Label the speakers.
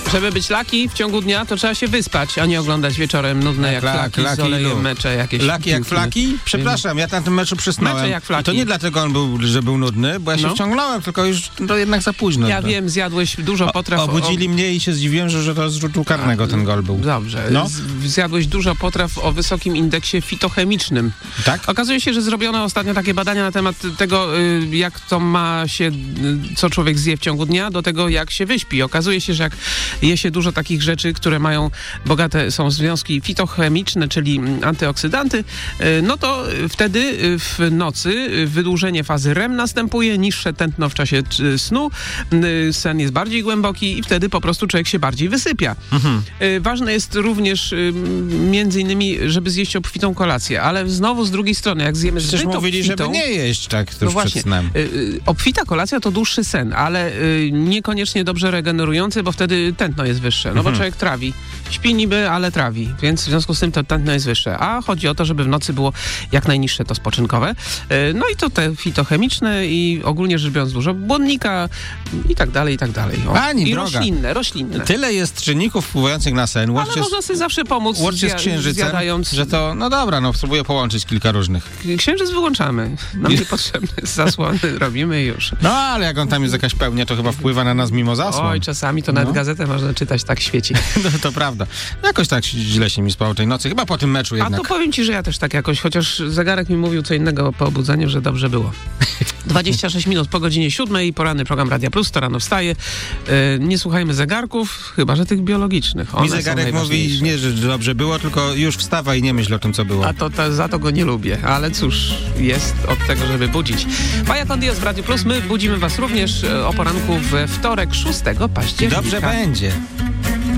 Speaker 1: Żeby być lucky w ciągu dnia, to trzeba się wyspać, a nie oglądać wieczorem nudne jak flaki z olejem mecze jakieś.
Speaker 2: Lucky jak flaki? Przepraszam, ja na tym meczu przysnąłem.
Speaker 1: Mecze jak flaki.
Speaker 2: To nie dlatego że był nudny, bo ja się wciągnąłem, tylko już to jednak za późno.
Speaker 1: Ja wiem, zjadłeś dużo potraw.
Speaker 2: Obudzili mnie i się zdziwiłem, że to z rzutu karnego ten gol był.
Speaker 1: Dobrze. Zjadłeś dużo potraw o wysokim indeksie fitochemicznym.
Speaker 2: Tak?
Speaker 1: Okazuje się, że zrobiono ostatnio takie badania na temat tego, jak to ma się, co człowiek zje w ciągu dnia, do tego, jak się wyśpi. Okazuje się, że jak je się dużo takich rzeczy, które mają bogate są związki fitochemiczne, czyli antyoksydanty, no to wtedy w nocy wydłużenie fazy REM następuje, niższe tętno w czasie snu, sen jest bardziej głęboki i wtedy po prostu człowiek się bardziej wysypia. Ważne jest również między innymi, żeby zjeść obfitą kolację, ale znowu z drugiej strony, jak zjemy zbyt obfitą...
Speaker 2: mówili, żeby nie jeść tak tuż przed snem.
Speaker 1: Obfita kolacja to dłuższy sen, ale niekoniecznie dobrze regenerujący, bo wtedy tętno jest wyższe, no bo człowiek trawi. Śpi niby, ale trawi, więc w związku z tym to tętno jest wyższe. A chodzi o to, żeby w nocy było jak najniższe to spoczynkowe. No i to te fitochemiczne i ogólnie rzecz biorąc dużo błonnika i tak dalej, i tak dalej.
Speaker 2: Pani
Speaker 1: i
Speaker 2: droga.
Speaker 1: roślinne.
Speaker 2: Tyle jest czynników wpływających na sen.
Speaker 1: Ale można sobie zawsze pomóc
Speaker 2: łącznie z księżycem,
Speaker 1: zjadając...
Speaker 2: że to, no dobra, spróbuję połączyć kilka różnych.
Speaker 1: Księżyc wyłączamy. Nam niepotrzebne zasłony robimy i już.
Speaker 2: No, ale jak on tam jest jakaś pełnia, to chyba wpływa na nas mimo zasłon.
Speaker 1: Oj, czasami to nawet gazetę można czytać, tak świeci.
Speaker 2: No to prawda. Jakoś tak źle się mi spało tej nocy. Chyba po tym meczu jednak.
Speaker 1: A to powiem ci, że ja też tak jakoś, chociaż zegarek mi mówił co innego po obudzeniu, że dobrze było. 26 minut po godzinie 7, poranny program Radia Plus, to rano wstaje. Nie słuchajmy zegarków, chyba że tych biologicznych. One
Speaker 2: mi zegarek mówi nie, że dobrze było, tylko już wstawaj i nie myśl o tym, co było.
Speaker 1: A za to go nie lubię, ale cóż, jest od tego, żeby budzić. Maja Kondios w Radiu Plus, my budzimy was również o poranku we wtorek 6 października.
Speaker 2: Dobrze będzie.